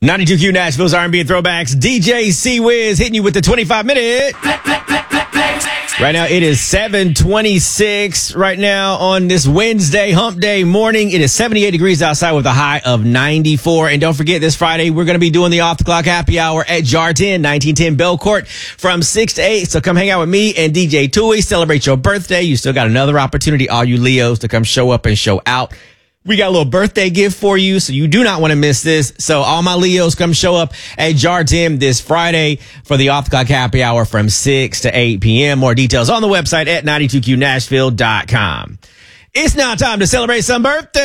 92Q Nashville's R&B and Throwbacks. DJ C-Wiz hitting you with the 25-minute. Right now, it is 7:26 right now on this Wednesday, hump day morning. It is 78 degrees outside with a high of 94. And don't forget, this Friday, we're going to be doing the off-the-clock happy hour at Jar 10, 1910 Belcourt from 6 to 8. So come hang out with me and DJ Tui. Celebrate your birthday. You still got another opportunity, all you Leos, to come show up and show out. We got a little birthday gift for you, so you do not want to miss this. So all my Leos, come show up at Jar 10 this Friday for the Off the Clock Happy Hour from 6 to 8 p.m. More details on the website at 92qnashville.com. It's now time to celebrate some birthdays.